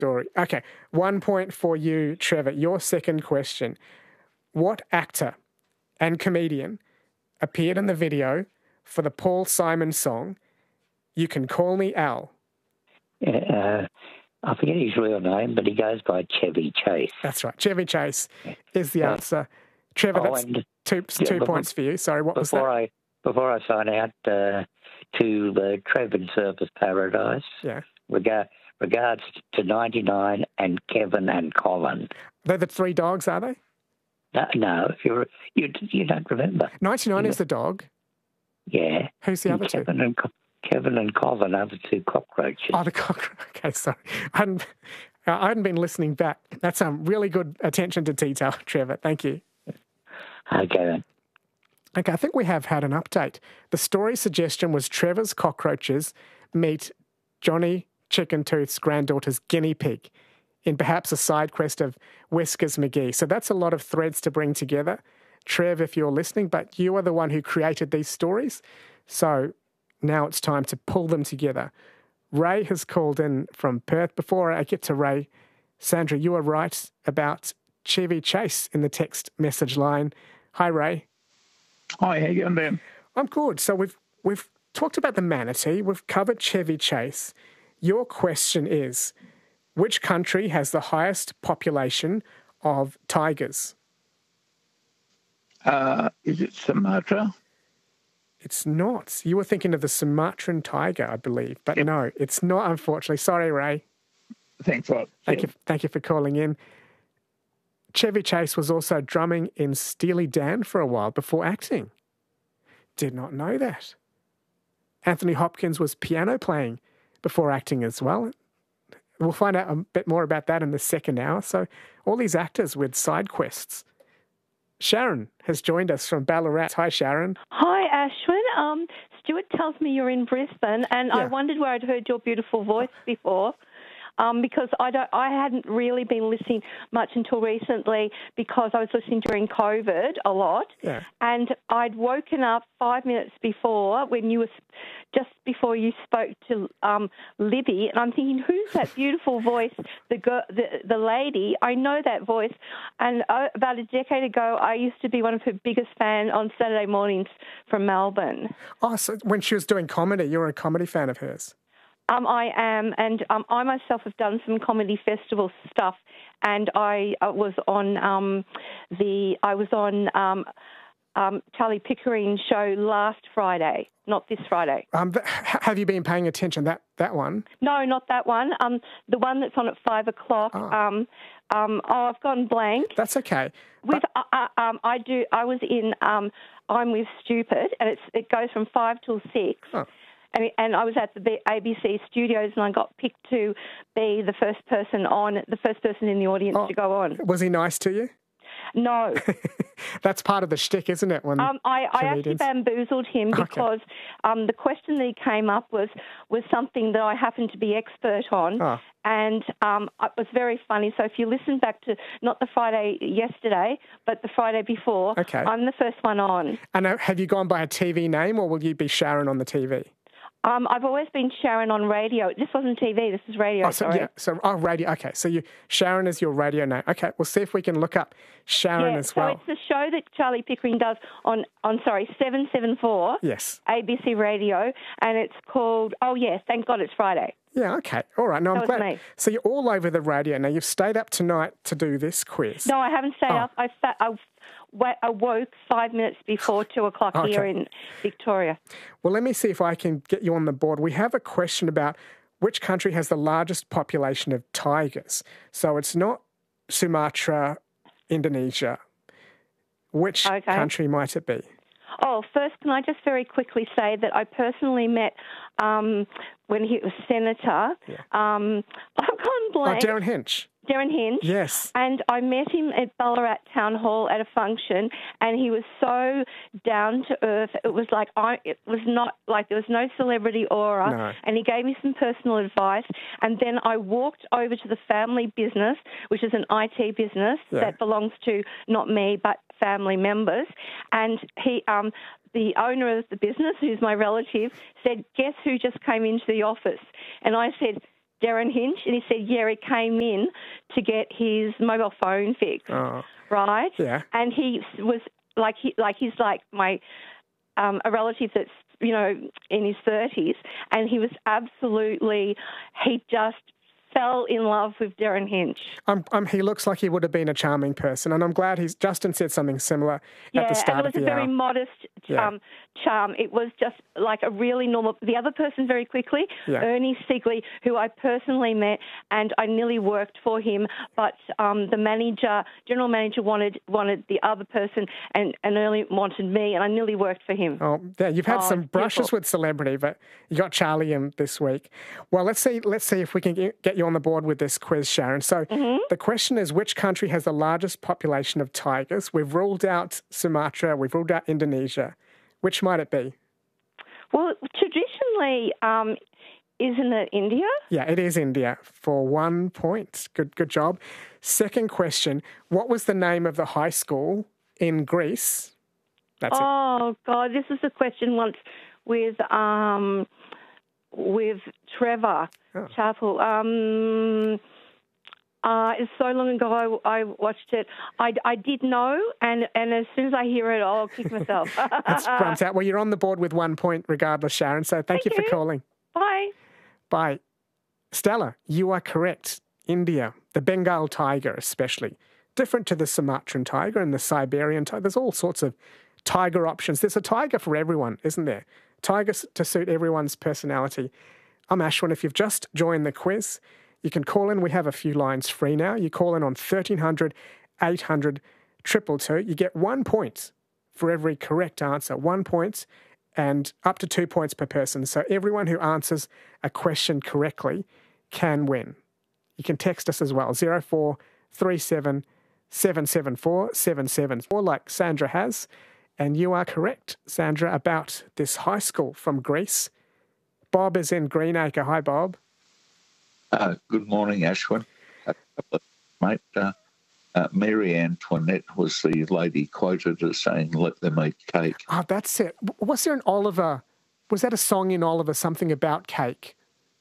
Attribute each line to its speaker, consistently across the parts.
Speaker 1: story. Okay, 1 point for you, Trevor. Your second question. What actor and comedian appeared in the video for the Paul Simon song, You Can Call Me Al?
Speaker 2: I forget his real name, but he goes by Chevy Chase.
Speaker 1: That's right. Chevy Chase is the answer. Trevor, that's two points for you. Sorry, what was that?
Speaker 2: Before I sign out, to Trevor in Surfers Paradise, regards to 99 and Kevin and Colin.
Speaker 1: They're the three dogs, are they?
Speaker 2: No, you don't remember.
Speaker 1: 99 is the dog.
Speaker 2: Yeah.
Speaker 1: Who's the other two?
Speaker 2: Kevin and Colin are the two cockroaches.
Speaker 1: Oh, the cockroach. Okay, sorry. I hadn't been listening back. That's really good attention to detail, Trevor. Thank you.
Speaker 2: Okay, then.
Speaker 1: Okay, I think we have had an update. The story suggestion was Trevor's cockroaches meet Johnny Chicken Tooth's granddaughter's guinea pig in perhaps a side quest of Whiskers McGee. So that's a lot of threads to bring together. Trev, if you're listening, but you are the one who created these stories. So now it's time to pull them together. Ray has called in from Perth. Before I get to Ray, Sandra, you were right about Chevy Chase in the text message line. Hi, Ray.
Speaker 3: Hi, how you going, Dan?
Speaker 1: I'm good. So we've talked about the manatee. We've covered Chevy Chase. Your question is, which country has the highest population of tigers?
Speaker 3: Is it Sumatra?
Speaker 1: It's not. You were thinking of the Sumatran tiger, I believe. But no, it's not, unfortunately. Sorry, Ray.
Speaker 3: Thanks a lot.
Speaker 1: Thank you for calling in. Chevy Chase was also drumming in Steely Dan for a while before acting. Did not know that. Anthony Hopkins was piano playing before acting as well. We'll find out a bit more about that in the second hour. So all these actors with side quests. Sharon has joined us from Ballarat. Hi, Sharon.
Speaker 4: Hi, Ashwin. Stuart tells me you're in Brisbane, and I wondered where I'd heard your beautiful voice before. Because I hadn't really been listening much until recently because I was listening during COVID a lot.
Speaker 1: Yeah.
Speaker 4: And I'd woken up 5 minutes before just before you spoke to Libby, and I'm thinking, who's that beautiful voice, the lady? I know that voice. And about a decade ago, I used to be one of her biggest fans on Saturday mornings from Melbourne.
Speaker 1: Oh, so when she was doing comedy, you were a comedy fan of hers?
Speaker 4: I am, and I myself have done some comedy festival stuff, and I was on Charlie Pickering's show last Friday, not this Friday.
Speaker 1: Have you been paying attention that one?
Speaker 4: No, not that one. The one that's on at 5 o'clock.
Speaker 1: Oh.
Speaker 4: I've gone blank.
Speaker 1: That's okay.
Speaker 4: I was in I'm with Stupid, and it goes from 5 till 6.
Speaker 1: Oh.
Speaker 4: And I was at the ABC studios, and I got picked to be the first person in the audience to go on.
Speaker 1: Was he nice to you?
Speaker 4: No.
Speaker 1: That's part of the shtick, isn't it?
Speaker 4: I actually bamboozled him because the question that he came up was something that I happened to be expert on.
Speaker 1: Oh.
Speaker 4: And it was very funny. So if you listen back to not the Friday yesterday, but the Friday before, I'm the first one on. And
Speaker 1: have you gone by a TV name, or will you be Sharon on the TV?
Speaker 4: I've always been Sharon on radio. This wasn't TV. This is radio.
Speaker 1: Radio. Okay, so Sharon is your radio name. Okay, we'll see if we can look up Sharon as well.
Speaker 4: So it's the show that Charlie Pickering does on 774.
Speaker 1: Yes.
Speaker 4: ABC Radio, and it's called. Oh yes, thank God it's Friday.
Speaker 1: Yeah. Okay. All right. No, I'm glad.
Speaker 4: Me.
Speaker 1: So you're all over the radio now. You've stayed up tonight to do this quiz.
Speaker 4: No, I haven't stayed up. I woke 5 minutes before 2 o'clock here in Victoria.
Speaker 1: Well, let me see if I can get you on the board. We have a question about which country has the largest population of tigers. So it's not Sumatra, Indonesia. Which country might it be?
Speaker 4: Oh, first, can I just very quickly say that I personally met when he was senator.
Speaker 1: Yeah.
Speaker 4: I've gone blank.
Speaker 1: Oh, Darren Hinch.
Speaker 4: Darren Hinch.
Speaker 1: Yes.
Speaker 4: And I met him at Ballarat Town Hall at a function, and he was so down to earth. It was like it was not like there was no celebrity aura.
Speaker 1: No.
Speaker 4: And he gave me some personal advice. And then I walked over to the family business, which is an IT business that belongs to not me but family members. And he, the owner of the business, who's my relative, said, "Guess who just came into the office?" And I said, Darren Hinch, and he said, yeah, he came in to get his mobile phone fixed, right?
Speaker 1: Yeah.
Speaker 4: And he was he's like my a relative that's in his 30s, and he was he just fell in love with Darren Hinch.
Speaker 1: He looks like he would have been a charming person, and I'm glad Justin said something similar at the start of the hour.
Speaker 4: Yeah, and it was a very modest charm. It was just like a really normal... The other person, very quickly, Ernie Siegley, who I personally met, and I nearly worked for him, but the general manager wanted the other person, and Ernie wanted me, and I nearly worked for him.
Speaker 1: Oh, yeah, you've had some brushes with celebrity, but you got Charlie in this week. Well, let's see if we can get you on the board with this quiz, Sharon. So the question is, which country has the largest population of tigers? We've ruled out Sumatra. We've ruled out Indonesia. Which might it be?
Speaker 4: Well, traditionally, isn't it India?
Speaker 1: Yeah, it is India for 1 point. Good job. Second question, what was the name of the high school in Greece? That's it.
Speaker 4: Oh, God, this was a question once with Trevor Chappell. It's so long ago I watched it. I did know, and as soon as I hear it, I'll kick myself.
Speaker 1: That's runs out. Well, you're on the board with 1 point regardless, Sharon, so thank you for calling. Bye. Stella, you are correct. India, the Bengal tiger especially. Different to the Sumatran tiger and the Siberian tiger. There's all sorts of tiger options. There's a tiger for everyone, isn't there? Tigers to suit everyone's personality. I'm Ashwin. If you've just joined the quiz, you can call in. We have a few lines free now. You call in on 1300 800 222. You get 1 point for every correct answer. 1 point and up to 2 points per person. So everyone who answers a question correctly can win. You can text us as well, 0437 774 774, like Sandra has. And you are correct, Sandra, about this high school from Greece. Bob is in Greenacre. Hi, Bob.
Speaker 3: Good morning, Ashwin. Mate, Mary Antoinette was the lady quoted as saying, let them eat cake.
Speaker 1: Oh, that's it. Was there an Oliver? Was that a song in Oliver, something about cake?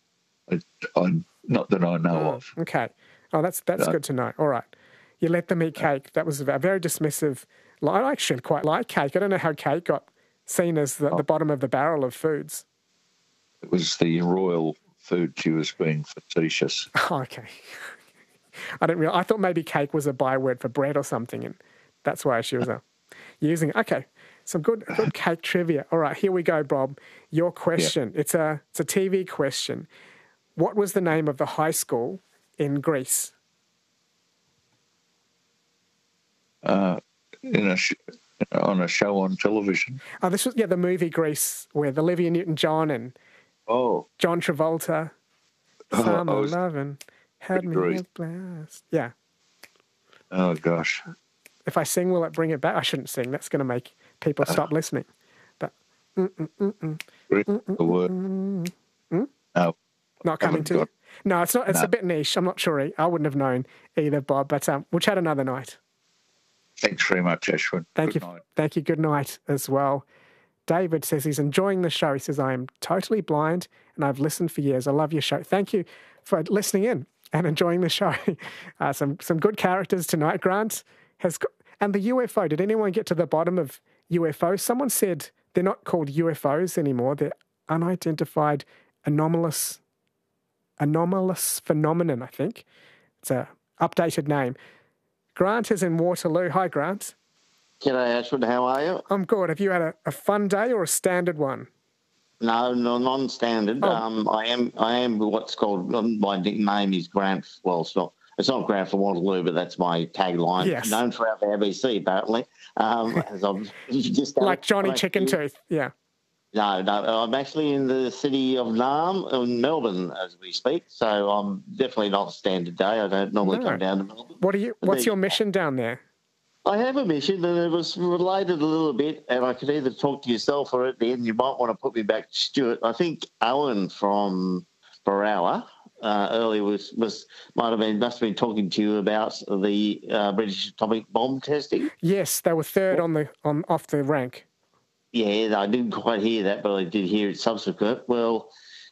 Speaker 3: Not that I know of.
Speaker 1: Okay. Oh, that's good to know. All right. You let them eat cake. That was a very dismissive line. I actually quite like cake. I don't know how cake got seen as the bottom of the barrel of foods.
Speaker 3: It was the royal food. She was being facetious.
Speaker 1: Oh, okay. I thought maybe cake was a byword for bread or something, and that's why she was using it. Okay, some good cake trivia. All right, here we go, Bob. Your question. Yeah. It's a TV question. What was the name of the high school in Greece?
Speaker 3: On a show on television.
Speaker 1: Oh, this was the movie Grease with Olivia Newton-John and John Travolta. Summer lovin' had me a blast. Yeah.
Speaker 3: Oh gosh.
Speaker 1: If I sing, will it bring it back? I shouldn't sing. That's going to make people stop listening. But
Speaker 3: No.
Speaker 1: Not coming to you. No, it's not. It's a bit niche. I'm not sure. I wouldn't have known either, Bob. But we'll chat another night.
Speaker 3: Thanks very much, Ashwin.
Speaker 1: Thank you. Thank you. Good night as well. David says he's enjoying the show. He says, I am totally blind and I've listened for years. I love your show. Thank you for listening in and enjoying the show. Some good characters tonight. Grant and the UFO. Did anyone get to the bottom of UFOs? Someone said they're not called UFOs anymore. They're unidentified anomalous phenomenon, I think. It's a updated name. Grant is in Waterloo. Hi, Grant.
Speaker 5: G'day, Ashwin. How are you?
Speaker 1: I'm good. Have you had a fun day or a standard one?
Speaker 5: No, non-standard.
Speaker 1: Oh.
Speaker 5: I am what's called, my nickname is Grant. Well, it's not Grant from Waterloo, but that's my tagline.
Speaker 1: Yes.
Speaker 5: Known throughout the ABC, apparently. As I'm just
Speaker 1: like Johnny Chicken Tooth. Yeah.
Speaker 5: No, I'm actually in the city of Naarm in Melbourne as we speak, so I'm definitely not a standard day. I don't normally come down to Melbourne.
Speaker 1: What's your mission down there?
Speaker 5: I have a mission, and it was related a little bit, and I could either talk to yourself or at the end you might want to put me back to Stuart. I think Owen from Borowa earlier must have been talking to you about the British atomic bomb testing.
Speaker 1: Yes, they were third off the rank.
Speaker 5: Yeah, I didn't quite hear that, but I did hear it subsequent. Well,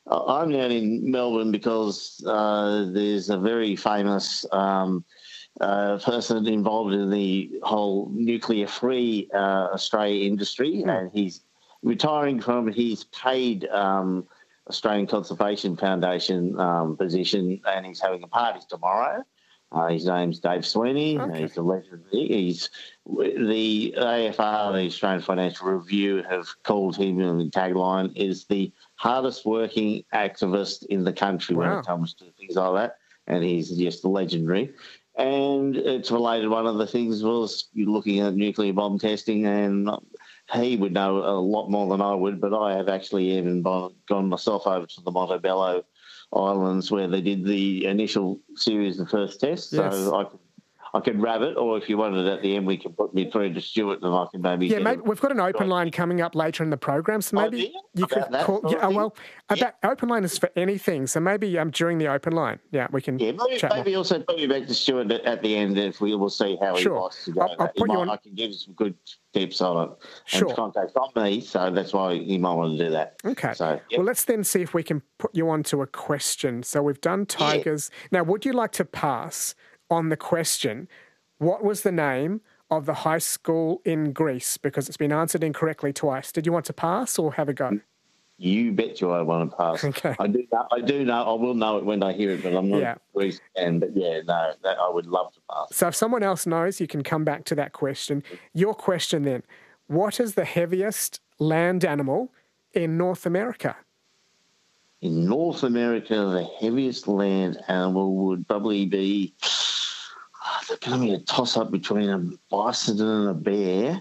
Speaker 5: I'm down in Melbourne because there's a very famous person involved in the whole nuclear-free Australia industry, and he's retiring from his paid Australian Conservation Foundation position, and he's having a party tomorrow. His name's Dave Sweeney.
Speaker 1: Okay.
Speaker 5: He's a legend. He's the AFR, the Australian Financial Review, have called him, and the tagline is the hardest working activist in the country when it comes to things like that, and he's just legendary. And it's related, one of the things was you're looking at nuclear bomb testing, and he would know a lot more than I would, but I have actually even gone myself over to the Montebello Islands where they did the initial series of first tests.
Speaker 1: Yes.
Speaker 5: So I could grab it, or if you wanted at the end, we can put me through to Stuart and I can maybe...
Speaker 1: Yeah, maybe we've got an open line coming up later in the program, so maybe you could call... About open line is for anything, so maybe during the open line, we can chat
Speaker 5: maybe
Speaker 1: more.
Speaker 5: Also put me back to Stuart at the end if we will see how he wants to go.
Speaker 1: I'll put you on...
Speaker 5: I can give you some good tips on it.
Speaker 1: Sure.
Speaker 5: And contact from me, so that's why you might want to do that.
Speaker 1: Okay.
Speaker 5: So,
Speaker 1: Well, let's then see if we can put you onto a question. So we've done tigers. Now, would you like to pass on the question... What was the name of the high school in Greece? Because it's been answered incorrectly twice. Did you want to pass or have a go?
Speaker 5: You bet you I want to pass.
Speaker 1: Okay.
Speaker 5: I do know. I will know it when I hear it, but I'm not a Greece fan. But I would love to pass.
Speaker 1: So if someone else knows, you can come back to that question. Your question then, what is the heaviest land animal in North America?
Speaker 5: In North America, the heaviest land animal would probably be... There's going to be a toss-up between a bison and a bear.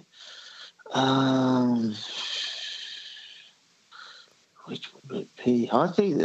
Speaker 5: Which would it be? I think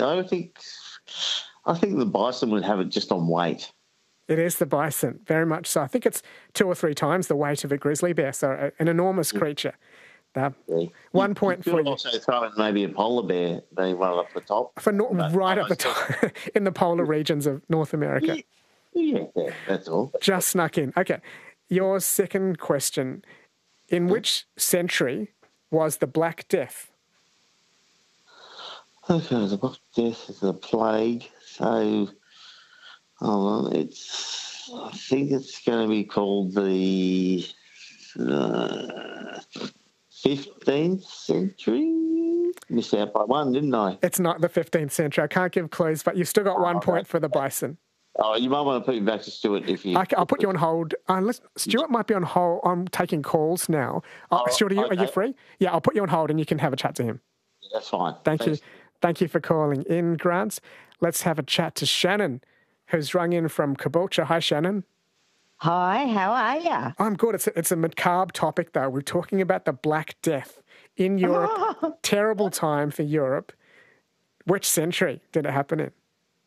Speaker 5: the bison would have it just on weight.
Speaker 1: It is the bison, very much so. I think it's 2 or 3 times the weight of a grizzly bear, so an enormous creature. 1 point for you.
Speaker 5: You could also throw in maybe a polar bear being right up the top.
Speaker 1: Right up the top, in the polar regions of North America.
Speaker 5: Yeah, that's all.
Speaker 1: Just snuck in. Okay. Your second question. In which century was the Black Death?
Speaker 5: Okay, the Black Death is a plague. So, I think it's going to be called the 15th century. Missed out by one, didn't I?
Speaker 1: It's not the 15th century. I can't give clues, but you've still got 1 point for the bison.
Speaker 5: Oh, you might want to put me back to Stuart if you...
Speaker 1: I'll put you on hold. Stuart might be on hold. I'm taking calls now. Stuart, are you free? Yeah, I'll put you on hold and you can have a chat to him.
Speaker 5: Yeah, that's fine.
Speaker 1: Thank you. Thank you for calling in, Grant. Let's have a chat to Shannon, who's rung in from Caboolture. Hi, Shannon.
Speaker 6: Hi, how are you?
Speaker 1: I'm good. It's a macabre topic, though. We're talking about the Black Death in Europe. Terrible time for Europe. Which century did it happen in?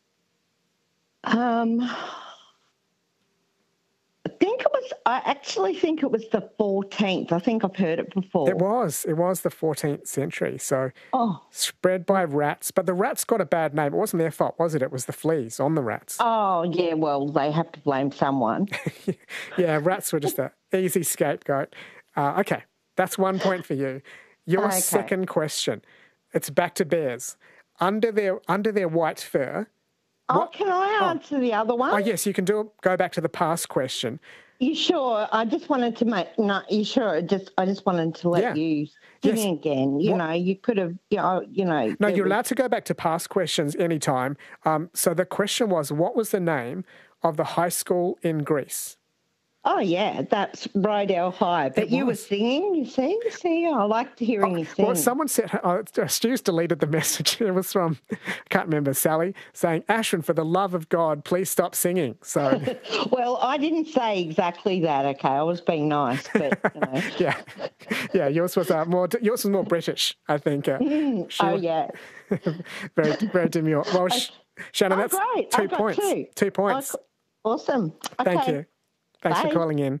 Speaker 6: I actually think it was the 14th. I think I've heard it before.
Speaker 1: It was the 14th century. So spread by rats, but the rats got a bad name. It wasn't their fault, was it? It was the fleas on the rats.
Speaker 6: Oh, yeah, well, they have to blame someone.
Speaker 1: Yeah, rats were just an easy scapegoat. Okay, that's 1 point for you. Your second question, it's back to bears. Under their white fur...
Speaker 6: Can I answer the other one?
Speaker 1: Oh, yes, you can go back to the past question.
Speaker 6: You sure? I just wanted to you sure? I just wanted to let you sing again. You know, you could have, No, you're allowed to
Speaker 1: go back to past questions anytime. So the question was, what was the name of the high school in Greece?
Speaker 6: Oh, yeah, that's Rydell High. But you were singing, you see? I liked hearing you sing.
Speaker 1: Well, someone said, Stu's deleted the message. It was from, I can't remember, Sally, saying, Ashwin, for the love of God, please stop singing. So,
Speaker 6: well, I didn't say exactly that, okay? I was being nice, but,
Speaker 1: Yeah, yours was more British, I think.
Speaker 6: Oh, yeah.
Speaker 1: very, very demure. Well, Shannon, that's
Speaker 6: great.
Speaker 1: 2 points. 2 points.
Speaker 6: Awesome. Okay.
Speaker 1: Thank you. Thanks for calling in.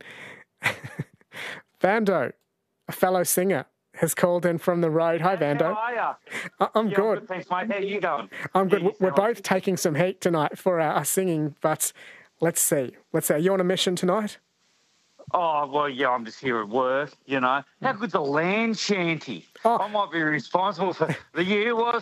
Speaker 1: Vando, a fellow singer, has called in from the road. Hi, Vando.
Speaker 7: How are you?
Speaker 1: I'm good.
Speaker 7: Good. Thanks, mate. How are you going?
Speaker 1: I'm good. We're both taking some heat tonight for our singing, but let's see. Are you on a mission tonight?
Speaker 7: Oh, well, yeah, I'm just here at work, you know. How good's a land shanty? Oh. I might be responsible for... The year was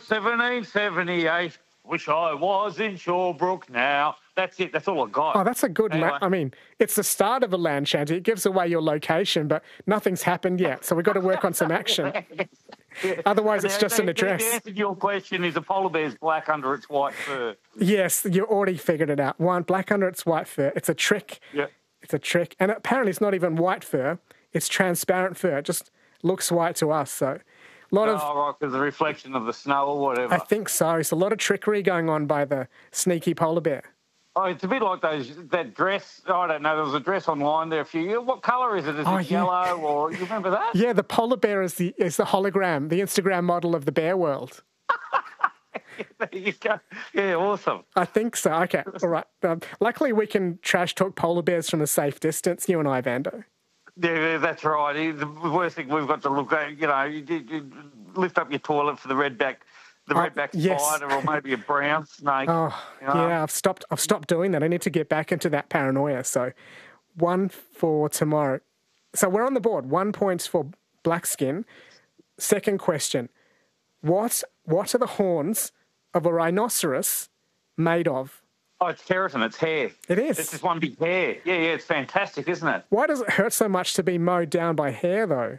Speaker 7: 1778. Wish I was in Shawbrook now. That's it. That's all I got.
Speaker 1: Oh, that's a good... Anyway. I mean, it's the start of a land shanty. It gives away your location, but nothing's happened yet, so we've got to work on some action. Yeah. Otherwise, it's just an address.
Speaker 7: The answer to your question is a polar bear's black under its white fur.
Speaker 1: Yes, you already figured it out. One, black under its white fur. It's a trick.
Speaker 7: Yeah.
Speaker 1: It's a trick. And apparently it's not even white fur. It's transparent fur. It just looks white to us. So a lot of...
Speaker 7: Oh, right, because the reflection of the snow or whatever.
Speaker 1: I think so. It's a lot of trickery going on by the sneaky polar bear.
Speaker 7: Oh, it's a bit like that dress. I don't know. There was a dress online there a few years. What colour is it? Is it yellow or you remember that?
Speaker 1: Yeah, the polar bear is the hologram, the Instagram model of the bear world.
Speaker 7: There you go. Yeah, awesome.
Speaker 1: I think so. Okay, all right. Luckily, we can trash talk polar bears from a safe distance, you and I, Vando.
Speaker 7: Yeah, that's right. The worst thing we've got to look at, you know, you lift up your toilet for the redback. The redback spider or maybe a brown snake.
Speaker 1: Oh, you know? Yeah, I've stopped doing that. I need to get back into that paranoia. So 1 for tomorrow. So we're on the board. 1 point for black skin. Second question. What are the horns of a rhinoceros made of?
Speaker 7: Oh, it's keratin. It's hair.
Speaker 1: It is.
Speaker 7: It's just one big hair. Yeah, it's fantastic, isn't it?
Speaker 1: Why does it hurt so much to be mowed down by hair, though?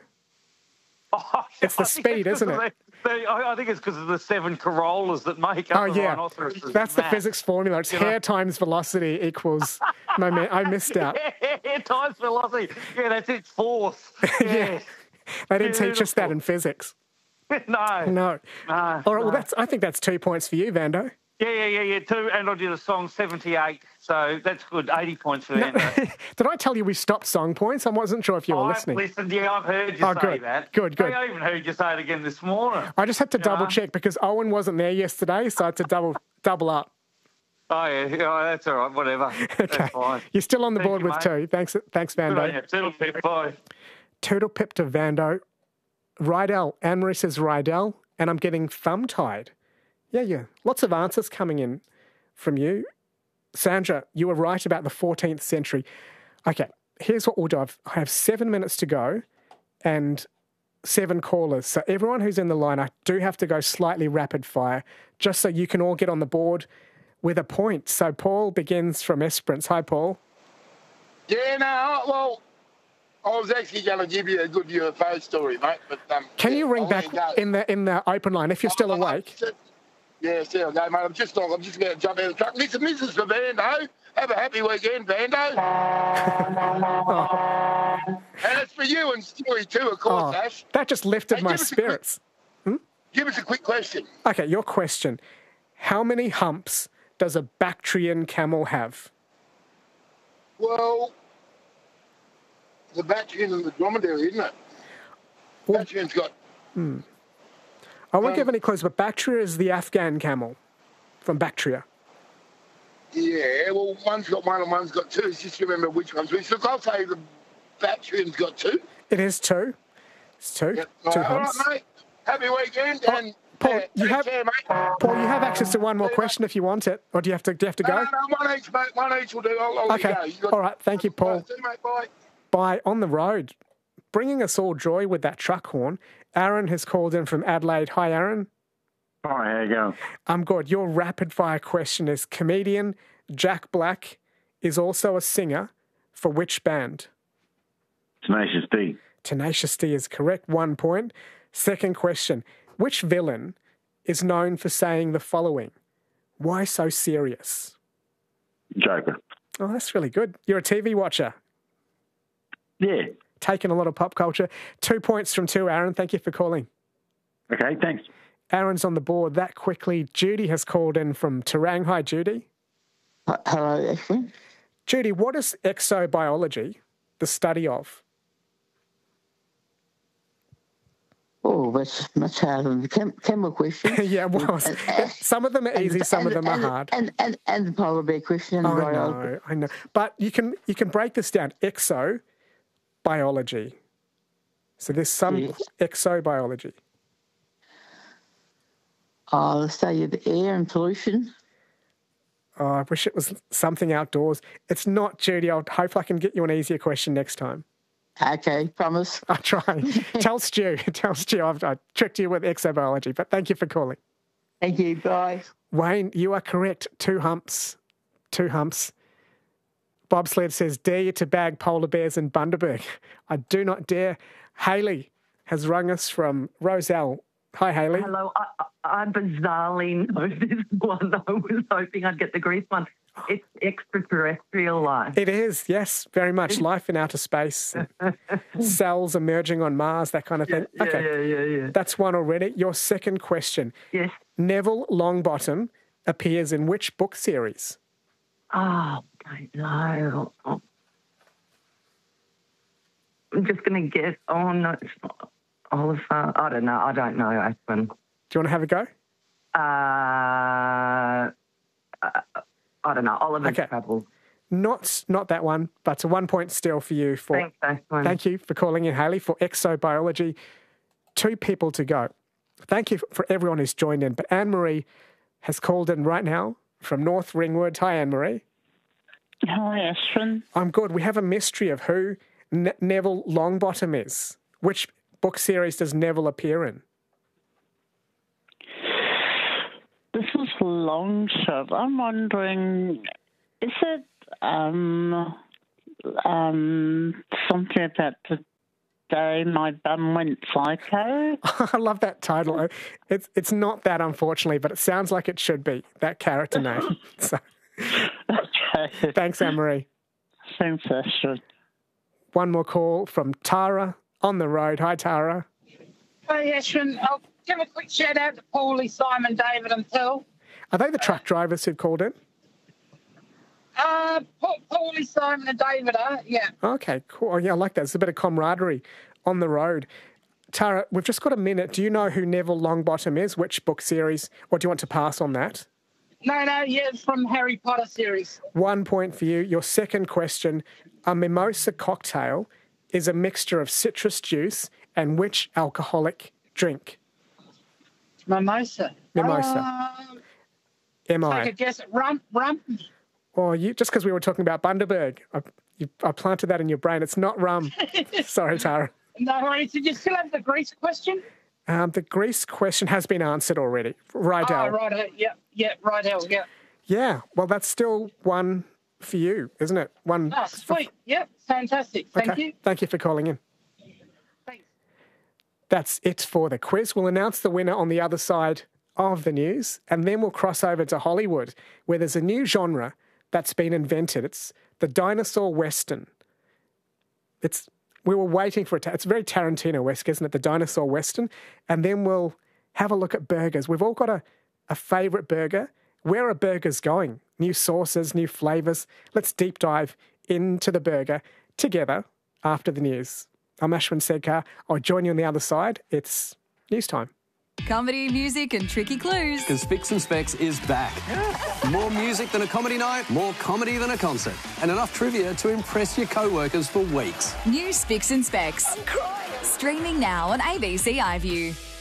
Speaker 7: Oh,
Speaker 1: it's the speed, isn't it?
Speaker 7: I think it's because of the 7 corollas that make up the rhinoceros.
Speaker 1: That's the physics formula. It's hair times velocity equals moment. I missed out.
Speaker 7: Hair times velocity. Yeah, that's its force. Yeah.
Speaker 1: They didn't teach us that in physics.
Speaker 7: No.
Speaker 1: All right, well, I think that's 2 points for you, Vando.
Speaker 7: Yeah, 2, and I did a song 78, so that's good, 80 points for Vando.
Speaker 1: Did I tell you we stopped song points? I wasn't sure if you were listening.
Speaker 7: I've listened, I've heard you say that.
Speaker 1: Good.
Speaker 7: I even heard you say it again this morning.
Speaker 1: I just had to double check because Owen wasn't there yesterday, so I had to double up.
Speaker 7: Oh, yeah, that's all right, whatever.
Speaker 1: Okay.
Speaker 7: That's fine.
Speaker 1: You're still on the board with 2. Thanks, Vando.
Speaker 7: Toodle pip, bye.
Speaker 1: Toodle pip to Vando. Rydell. Anne-Marie says Rydell, and I'm getting thumb-tied. Yeah. Lots of answers coming in from you. Sandra, you were right about the 14th century. Okay, here's what we'll do. I have 7 minutes to go and 7 callers. So everyone who's in the line, I do have to go slightly rapid fire just so you can all get on the board with a point. So Paul begins from Esperance. Hi, Paul.
Speaker 8: Yeah, well, I was actually going to give you a good UFO story, mate. But
Speaker 1: can you ring back in the open line if you're still awake?
Speaker 8: Yeah, still go, mate. I'm just about to jump out of the truck. Listen, this is for Vando. Have a happy weekend, Vando. And it's for you and Stewie too, of course, Ash.
Speaker 1: That just lifted my spirits.
Speaker 8: Give us a quick question.
Speaker 1: Okay, your question. How many humps does a Bactrian camel have?
Speaker 8: Well, the Bactrian and the dromedary, isn't it? Bactrian's got...
Speaker 1: I won't give any clues, but Bactria is the Afghan camel from Bactria.
Speaker 8: Yeah, well, one's got 1 and one's got 2. Just remember which one's which. Look, I'll say the Bactrian's got 2.
Speaker 1: It is 2. It's 2.
Speaker 8: Yep.
Speaker 1: 2 humps.
Speaker 8: All right, mate. Happy weekend. And
Speaker 1: Paul, you have access to one more question if you want it, or do you have to go?
Speaker 8: No, one each, mate. One each will do. I'll
Speaker 1: okay.
Speaker 8: Let you go.
Speaker 1: All right. Thank you, Paul.
Speaker 8: See you, mate. Bye.
Speaker 1: Bye. On the road, bringing us all joy with that truck horn. Aaron has called in from Adelaide. Hi, Aaron.
Speaker 9: Hi, how you going?
Speaker 1: I'm good. Your rapid-fire question is, comedian Jack Black is also a singer for which band?
Speaker 9: Tenacious D.
Speaker 1: Tenacious D is correct. 1 point. Second question. Which villain is known for saying the following? Why so serious?
Speaker 9: Joker.
Speaker 1: Oh, that's really good. You're a TV watcher.
Speaker 9: Yeah.
Speaker 1: Taking a lot of pop culture. 2 points from 2, Aaron. Thank you for calling.
Speaker 9: Okay, thanks.
Speaker 1: Aaron's on the board that quickly. Judy has called in from Terang. Hi, Judy.
Speaker 6: Hello, Ashley.
Speaker 1: Judy, what is exobiology the study of?
Speaker 6: Oh, that's much harder than the camel question.
Speaker 1: Yeah, well, some of them are easy, some of them are hard.
Speaker 6: And the polar bear question.
Speaker 1: I know. But you can break this down. Exobiology. So there's some exobiology.
Speaker 6: The study of air and pollution.
Speaker 1: Oh, I wish it was something outdoors. It's not, Judy. Hopefully I can get you an easier question next time.
Speaker 6: Okay, promise.
Speaker 1: I'll try. Tell Stu I tricked you with exobiology, but thank you for calling.
Speaker 6: Thank you, bye.
Speaker 1: Wayne, you are correct. 2 humps. 2 humps. Bobsled says, dare you to bag polar bears in Bundaberg? I do not dare. Hayley has rung us from Roselle. Hi, Hayley.
Speaker 10: Hello. I bizarrely know this one. I was hoping I'd get the Greece one. It's extraterrestrial life.
Speaker 1: It is, yes, very much. Life in outer space. Cells emerging on Mars, that kind of thing.
Speaker 10: Yeah, okay. Yeah.
Speaker 1: That's one already. Your second question.
Speaker 10: Yes.
Speaker 1: Neville Longbottom appears in which book series?
Speaker 10: Oh, I don't know. I'm just going to guess. Oh, no, it's not Oliver. I don't know, Ashwin.
Speaker 1: Do you want to have a go?
Speaker 10: I don't know. Oliver's Travels.
Speaker 1: Not that one, but it's a 1 point steal for you.
Speaker 10: Thanks, Ashwin.
Speaker 1: Thank you for calling in, Hayley, for exobiology. 2 people to go. Thank you for everyone who's joined in. But Anne-Marie has called in right now from North Ringwood. Hi, Anne-Marie.
Speaker 11: Hi, Ashwin.
Speaker 1: I'm good. We have a mystery of who Neville Longbottom is. Which book series does Neville appear in?
Speaker 11: This is a long shot. I'm wondering, is it something about the day my bum went psycho?
Speaker 1: I love that title. It's not that, unfortunately, but it sounds like it should be, that character name. So,
Speaker 11: okay.
Speaker 1: Thanks, Anne-Marie.
Speaker 11: Thanks, Ashwin.
Speaker 1: One more call from Tara on the road. Hi, Tara.
Speaker 12: Hi, Ashwin. I'll give a quick shout out to Paulie, Simon, David and Phil.
Speaker 1: Are they the truck drivers who've called in?
Speaker 12: Paulie, Simon and David are, yeah.
Speaker 1: Okay, cool. Oh, yeah, I like that. There's a bit of camaraderie on the road. Tara, we've just got a minute. Do you know who Neville Longbottom is? Which book series? Or do you want to pass on that?
Speaker 12: No, yeah, it's from Harry Potter series. 1
Speaker 1: point for you. Your second question. A mimosa cocktail is a mixture of citrus juice and which alcoholic drink?
Speaker 12: Mimosa.
Speaker 1: M-I.
Speaker 12: Take a guess. Rum.
Speaker 1: Oh, just because we were talking about Bundaberg, I planted that in your brain. It's not rum. Sorry, Tara.
Speaker 12: No worries. Did you still have the Greece question?
Speaker 1: The Greece question has been answered already. Rydell.
Speaker 12: Oh, right. Yeah, Rydell, yeah.
Speaker 1: Yeah, well, that's still one for you, isn't it? One.
Speaker 12: Oh, sweet. Yep, fantastic. Thank you.
Speaker 1: Thank you for calling in.
Speaker 12: Thanks.
Speaker 1: That's it for the quiz. We'll announce the winner on the other side of the news, and then we'll cross over to Hollywood, where there's a new genre that's been invented. It's the dinosaur Western. We were waiting for it. It's very Tarantino-esque, isn't it? The dinosaur Western. And then we'll have a look at burgers. We've all got a favourite burger. Where are burgers going? New sauces, new flavours. Let's deep dive into the burger together after the news. I'm Ashwin Sedkar. I'll join you on the other side. It's news time.
Speaker 13: Comedy, music and tricky clues.
Speaker 14: Because Spicks and Specs is back. More music than a comedy night, more comedy than a concert. And enough trivia to impress your co-workers for weeks.
Speaker 13: New Spicks and Specs.
Speaker 15: I'm crying.
Speaker 13: Streaming now on ABC iView.